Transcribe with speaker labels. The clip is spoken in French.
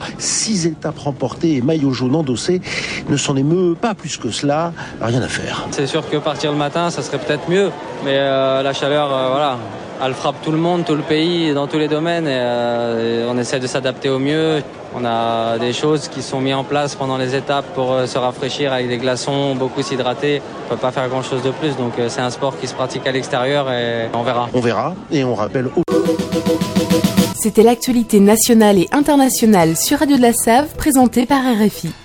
Speaker 1: 6 étapes remportées et maillot jaune endossé, ne s'en émeut pas plus que cela, rien à faire.
Speaker 2: C'est sûr que partir le matin, ça serait peut-être mieux, mais la chaleur, voilà, elle frappe tout le monde, tout le pays, dans tous les domaines, et on essaie de s'adapter au mieux. On a des choses qui sont mises en place pendant les étapes pour se rafraîchir avec des glaçons, beaucoup s'hydrater. On ne peut pas faire grand-chose de plus, donc c'est un sport qui se pratique à l'extérieur et on verra.
Speaker 1: On verra, et on rappelle...
Speaker 3: C'était l'actualité nationale et internationale sur Radio de la Save, présentée par RFI.